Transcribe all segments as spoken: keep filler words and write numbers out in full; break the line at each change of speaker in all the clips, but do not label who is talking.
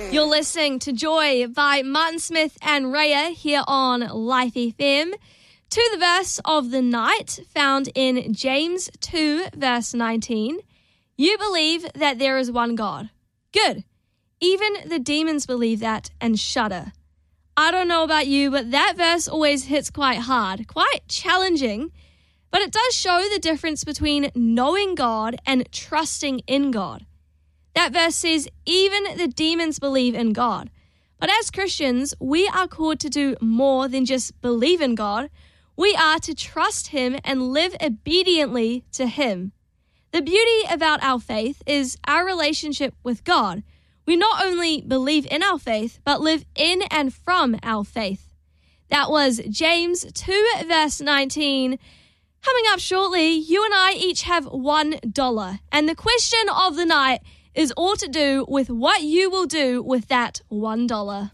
You're listening to Joy by Martin Smith and Raya here on Life F M. To the verse of the night found in James two verse nineteen. You believe that there is one God. Good. Even the demons believe that and shudder. I don't know about you, but that verse always hits quite hard, quite challenging. But it does show the difference between knowing God and trusting in God. That verse says, even the demons believe in God. But as Christians, we are called to do more than just believe in God. We are to trust Him and live obediently to Him. The beauty about our faith is our relationship with God. We not only believe in our faith, but live in and from our faith. That was James two verse nineteen. Coming up shortly, you and I each have one dollar. And the question of the night is all to do with what you will do with that one dollar.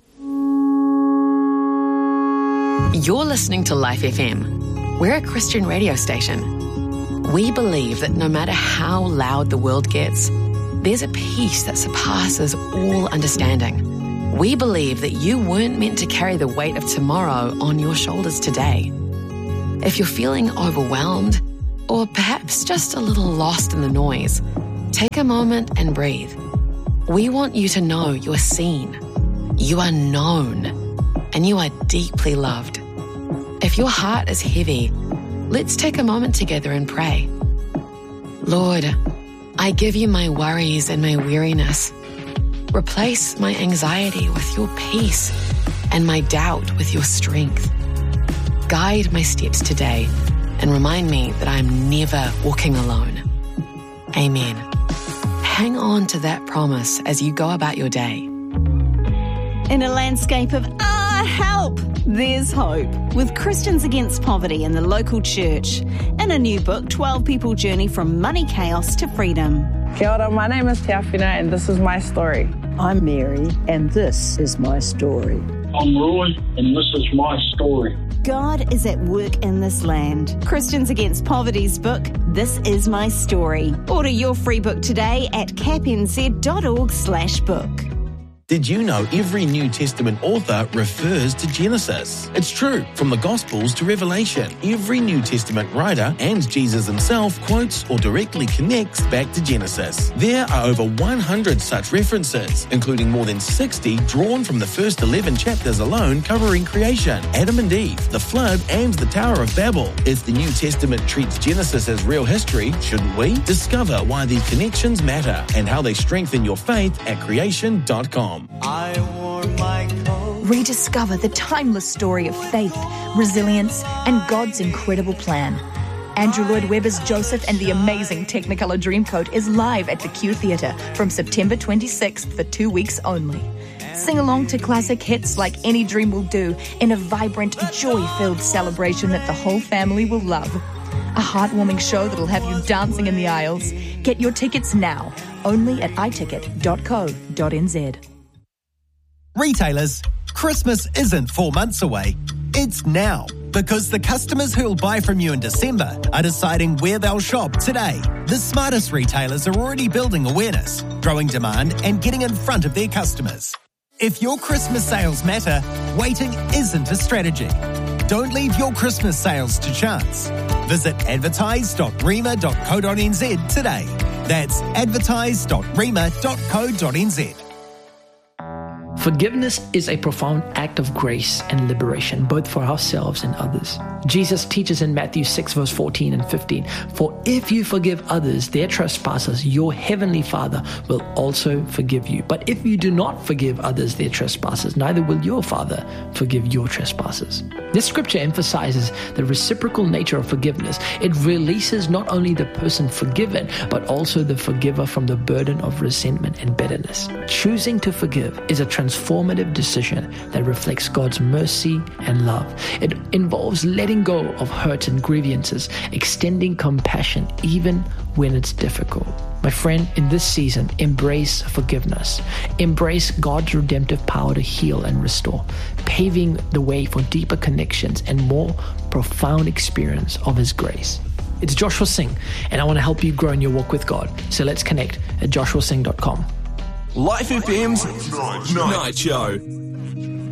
You're listening to Life F M. We're a Christian radio station. We believe that no matter how loud the world gets, there's a peace that surpasses all understanding. We believe that you weren't meant to carry the weight of tomorrow on your shoulders today. If you're feeling overwhelmed, or perhaps just a little lost in the noise, take a moment and breathe. We want you to know you're seen, you are known, and you are deeply loved. If your heart is heavy, let's take a moment together and pray. Lord, I give you my worries and my weariness. Replace my anxiety with your peace and my doubt with your strength. Guide my steps today and remind me that I'm never walking alone. Amen. Hang on to that promise as you go about your day.
In a landscape of ah, help, there's hope with Christians Against Poverty in the local church. In a new book, twelve People Journey from Money Chaos to Freedom.
Kia ora, my name is Te Awhina and this is my story.
I'm Mary and this is my story.
I'm Roy and this is my story.
God is at work in this land. Christians Against Poverty's book, This Is My Story. Order your free book today at capnz.org slash book.
Did you know every New Testament author refers to Genesis? It's true. From the Gospels to Revelation, every New Testament writer and Jesus himself quotes or directly connects back to Genesis. There are over one hundred such references, including more than sixty drawn from the first eleven chapters alone covering creation, Adam and Eve, the flood, and the Tower of Babel. If the New Testament treats Genesis as real history, shouldn't we? Discover why these connections matter and how they strengthen your faith at creation dot com.
I wore my coat.
Rediscover the timeless story of faith, resilience, and God's incredible plan. Andrew Lloyd Webber's Joseph and the Amazing Technicolor Dreamcoat is live at the Q Theatre from September twenty-sixth for two weeks only. Sing along to classic hits like Any Dream Will Do in a vibrant, joy-filled celebration that the whole family will love. A heartwarming show that'll have you dancing in the aisles. Get your tickets now, only at i ticket dot co dot n z.
Retailers, Christmas isn't four months away. It's now, because the customers who'll buy from you in December are deciding where they'll shop today. The smartest retailers are already building awareness, growing demand, and getting in front of their customers. If your Christmas sales matter, waiting isn't a strategy. Don't leave your Christmas sales to chance. Visit advertise dot rema dot co dot n z today. That's advertise dot rema dot co dot n z.
Forgiveness is a profound act of grace and liberation, both for ourselves and others. Jesus teaches in Matthew six, verse fourteen and fifteen, "For if you forgive others their trespasses, your heavenly Father will also forgive you. But if you do not forgive others their trespasses, neither will your Father forgive your trespasses." This scripture emphasizes the reciprocal nature of forgiveness. It releases not only the person forgiven, but also the forgiver from the burden of resentment and bitterness. Choosing to forgive is a transformative decision that reflects God's mercy and love. It involves letting go of hurts and grievances, extending compassion even when it's difficult. My friend, in this season, embrace forgiveness. Embrace God's redemptive power to heal and restore, paving the way for deeper connections and more profound experience of His grace. It's Joshua Singh, and I want to help you grow in your walk with God. So let's connect at joshua singh dot com.
Life F M's Night Show.